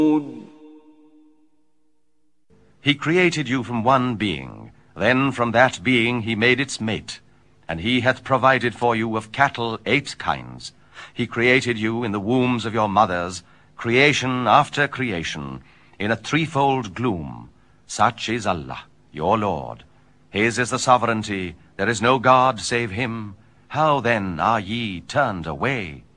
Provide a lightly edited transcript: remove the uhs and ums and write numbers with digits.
He created you from one being. Then from that being he made its mate. And he hath provided for you of cattle 8 kinds. He created you in the wombs of your mothers, creation after creation, in a threefold gloom. Such is Allah, your Lord. His is the sovereignty. There is no God save him. How then are ye turned away?